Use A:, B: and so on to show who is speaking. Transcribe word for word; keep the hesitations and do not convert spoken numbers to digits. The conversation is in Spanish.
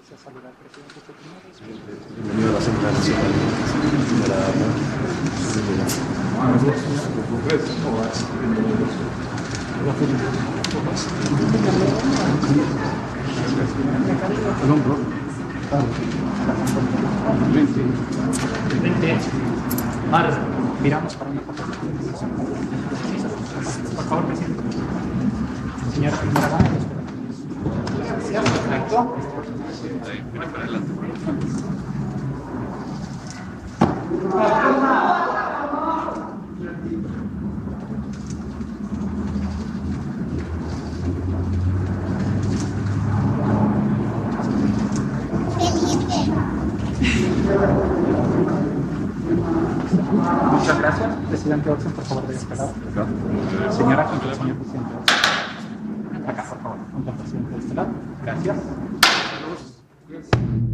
A: desea saludar al presidente Fujimori.
B: Bienvenido a la Asamblea Nacional. El hombro.
A: Frente. Mar. Miramos para una foto. Por favor, presidente. Señora primera dama. Gracias. Perfecto.
B: Mira para adelante.
A: Muchas gracias. Presidente Olsen, por favor, de este lado. Señora, junto al señor presidente. Acá, por favor, junto al presidente de este lado. Gracias.